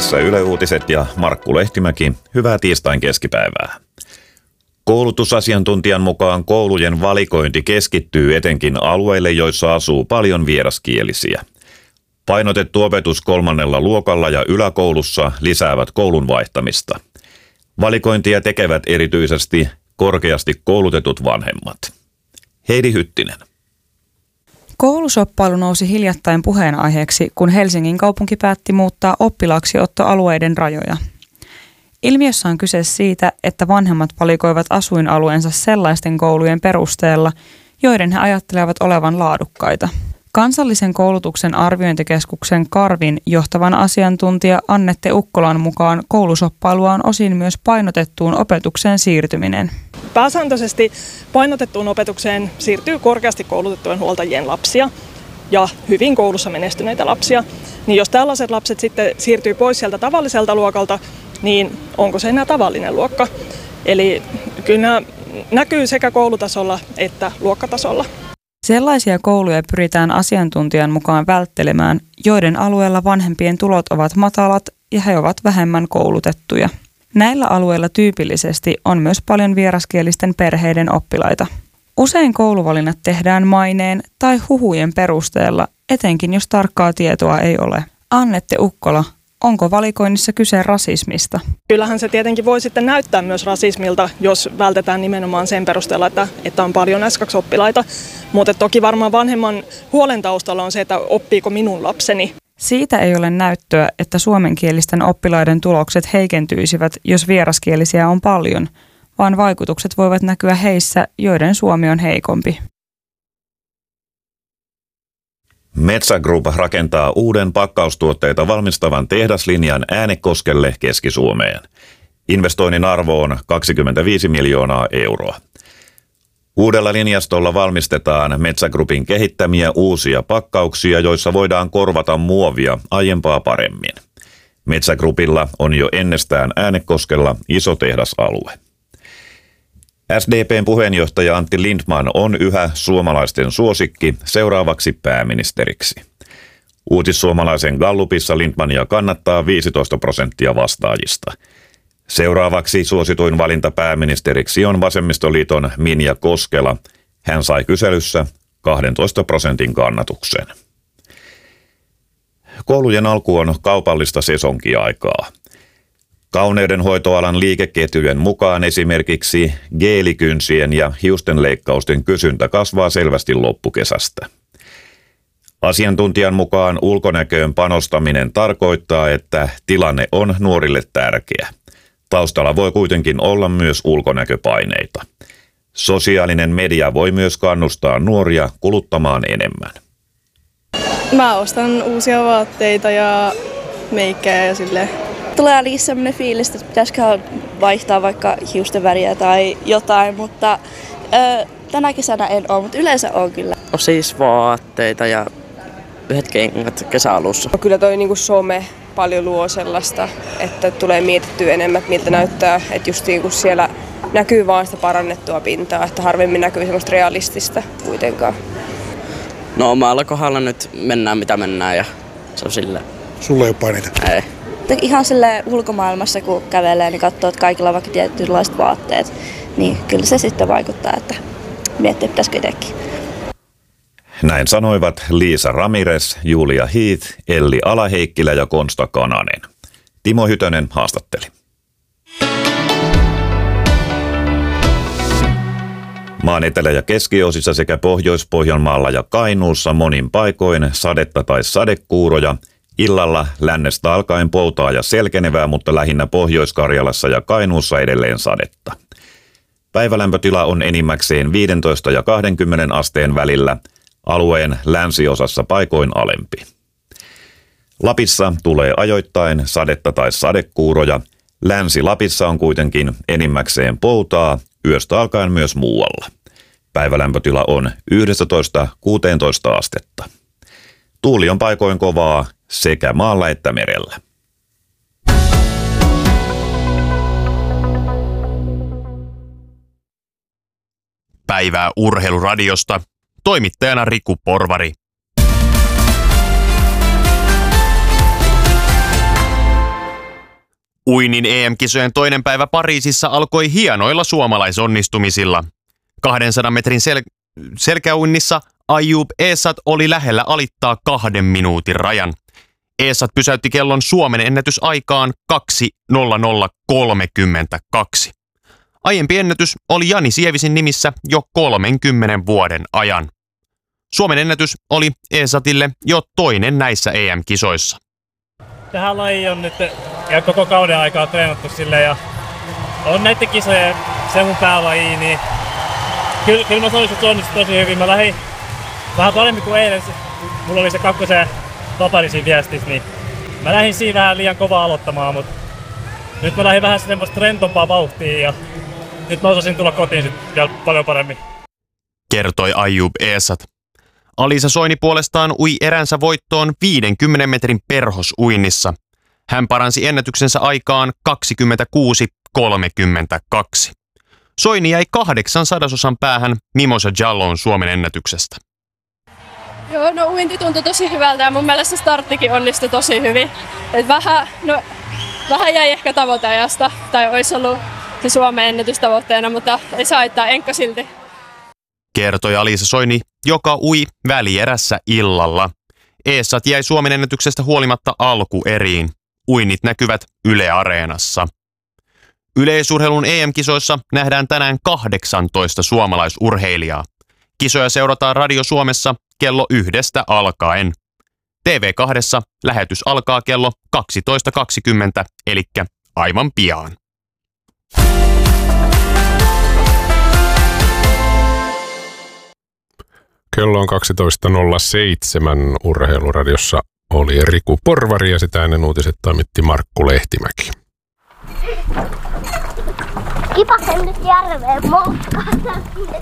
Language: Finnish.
Tässä Yle Uutiset ja Markku Lehtimäki. Hyvää tiistain keskipäivää. Koulutusasiantuntijan mukaan koulujen valikointi keskittyy etenkin alueille, joissa asuu paljon vieraskielisiä. Painotettu opetus 3. luokalla ja yläkoulussa lisäävät koulun vaihtamista. Valikointia tekevät erityisesti korkeasti koulutetut vanhemmat. Heidi Hyttinen. Koulusoppailu nousi hiljattain puheenaiheeksi, kun Helsingin kaupunki päätti muuttaa oppilaaksiottoalueiden rajoja. Ilmiössä on kyse siitä, että vanhemmat valikoivat asuinalueensa sellaisten koulujen perusteella, joiden he ajattelevat olevan laadukkaita. Kansallisen koulutuksen arviointikeskuksen Karvin johtavan asiantuntija Annette Ukkolan mukaan koulusoppailua on osin myös painotettuun opetukseen siirtyminen. Pääsääntöisesti painotettuun opetukseen siirtyy korkeasti koulutettujen huoltajien lapsia ja hyvin koulussa menestyneitä lapsia. Niin jos tällaiset lapset sitten siirtyy pois sieltä tavalliselta luokalta, niin onko se enää tavallinen luokka? Eli kyllä nämä näkyy sekä koulutasolla että luokkatasolla. Sellaisia kouluja pyritään asiantuntijan mukaan välttelemään, joiden alueella vanhempien tulot ovat matalat ja he ovat vähemmän koulutettuja. Näillä alueilla tyypillisesti on myös paljon vieraskielisten perheiden oppilaita. Usein kouluvalinnat tehdään maineen tai huhujen perusteella, etenkin jos tarkkaa tietoa ei ole. Annette Ukkola, onko valikoinnissa kyse rasismista? Kyllähän se tietenkin voi sitten näyttää myös rasismilta, jos vältetään nimenomaan sen perusteella, että on paljon S2-oppilaita. Mutta toki varmaan vanhemman huolen taustalla on se, että oppiiko minun lapseni. Siitä ei ole näyttöä, että suomenkielisten oppilaiden tulokset heikentyisivät, jos vieraskielisiä on paljon, vaan vaikutukset voivat näkyä heissä, joiden suomi on heikompi. Metsä Group rakentaa uuden pakkaustuotteita valmistavan tehdaslinjan Äänekoskelle Keski-Suomeen. Investoinnin arvo on 25 miljoonaa euroa. Uudella linjastolla valmistetaan Metsä Groupin kehittämiä uusia pakkauksia, joissa voidaan korvata muovia aiempaa paremmin. Metsä Groupilla on jo ennestään Äänekoskella iso tehdasalue. SDP:n puheenjohtaja Antti Lindtman on yhä suomalaisten suosikki seuraavaksi pääministeriksi. Uutissuomalaisen Gallupissa Lindtmania kannattaa 15% vastaajista. Seuraavaksi suosituin valinta pääministeriksi on vasemmistoliiton Minja Koskela. Hän sai kyselyssä 12% kannatuksen. Koulujen alku on kaupallista sesonkiaikaa. Kauneudenhoitoalan liikeketjujen mukaan esimerkiksi geelikynsien ja hiustenleikkausten kysyntä kasvaa selvästi loppukesästä. Asiantuntijan mukaan ulkonäköön panostaminen tarkoittaa, että tilanne on nuorille tärkeä. Taustalla voi kuitenkin olla myös ulkonäköpaineita. Sosiaalinen media voi myös kannustaa nuoria kuluttamaan enemmän. Mä ostan uusia vaatteita ja meikkejä ja silleen. Tulee ainakin sellainen fiilis, että pitäisikö vaihtaa vaikka hiusten väriä tai jotain, mutta tänä kesänä en ole, mutta yleensä on kyllä. On siis vaatteita ja yhdet kengät kesäalussa. Kyllä toi niinku some paljon luo sellaista, että tulee mietittyä enemmän, että miltä näyttää, että just kun siellä näkyy vaan sitä parannettua pintaa, että harvemmin näkyy semmoista realistista kuitenkaan. No omalla kohdalla nyt mennään mitä mennään ja se on silleen. Sulla ei ole paineita? Ei. Ihan silleen ulkomaailmassa kun kävelee, niin katsoo, että kaikilla on vaikka tietynlaiset vaatteet, niin kyllä se sitten vaikuttaa, että miettii, pitäisikö itsekin. Näin sanoivat Liisa Ramirez, Julia Heath, Elli Alaheikkilä ja Konsta Kananen. Timo Hytönen haastatteli. Maan etelä- ja keskiosissa sekä Pohjois-Pohjanmaalla ja Kainuussa monin paikoin sadetta tai sadekuuroja. Illalla lännestä alkaen poutaa ja selkenevää, mutta lähinnä Pohjois-Karjalassa ja Kainuussa edelleen sadetta. Päivälämpötila on enimmäkseen 15 ja 20 asteen välillä, alueen länsiosassa paikoin alempi. Lapissa tulee ajoittain sadetta tai sadekuuroja. Länsi-Lapissa on kuitenkin enimmäkseen poutaa, yöstä alkaen myös muualla. Päivälämpötila on 11–16 astetta. Tuuli on paikoin kovaa sekä maalla että merellä. Päivää Urheiluradiosta. Toimittajana Riku Porvari. Uinnin EM-kisojen toinen päivä Pariisissa alkoi hienoilla suomalaisonnistumisilla. 200 metrin selkäuinnissa Ayoub Esat oli lähellä alittaa 2 minuutin rajan. Esat pysäytti kellon Suomen ennätysaikaan 2:00:32. Aiempi ennätys oli Jani Sievisin nimissä jo 30 vuoden ajan. Suomen ennätys oli Esatille jo toinen näissä EM-kisoissa. Tähän lajiin on nyt ja koko kauden aikaa treenattu silleen ja on näiden kisojen se mun päälaji, niin kyllä mä sanoisin, että onnistui tosi hyvin. Mä lähdin vähän paremmin kuin eilen. Mulla oli se 2. vapari siinä viestissä, niin mä lähdin siinä vähän liian kovaa aloittamaan, mutta nyt mä lähdin vähän semmoista rentompaa vauhtia ja nyt mä osasin tulla kotiin sitten vielä paljon paremmin. Kertoi Ayoub Esat. Alisa Soini puolestaan ui eränsä voittoon 50 metrin perhosuinnissa. Hän paransi ennätyksensä aikaan 26:32. Soini jäi 8/100 päähän Mimosa Jallon Suomen ennätyksestä. Joo, no uinti tuntui tosi hyvältä ja mun mielestä starttikin onnistui tosi hyvin. Et vähän jäi ehkä tavoiteajasta, tai olisi ollut se Suomen ennätystavoitteena, mutta ei saa haittaa, enkka silti. Kertoi Alisa Soini, joka ui välierässä illalla. Esat jäi Suomen ennätyksestä huolimatta alkueriin. Uinnit näkyvät Yle Areenassa. Yleisurheilun EM-kisoissa nähdään tänään 18 suomalaisurheilijaa. Kisoja seurataan Radio Suomessa kello 1 alkaen. TV2 lähetys alkaa kello 12:20, eli aivan pian. Kello on 12.07. Urheiluradiossa oli Riku Porvari ja sitä ennen uutiset toimitti Markku Lehtimäki. Kipasen nyt järveen moukkaan.